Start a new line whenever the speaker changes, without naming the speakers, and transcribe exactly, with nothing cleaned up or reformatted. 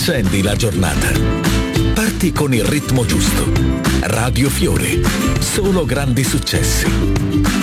accendi la giornata. Parti con il ritmo giusto. Radio Fiore. Solo grandi successi.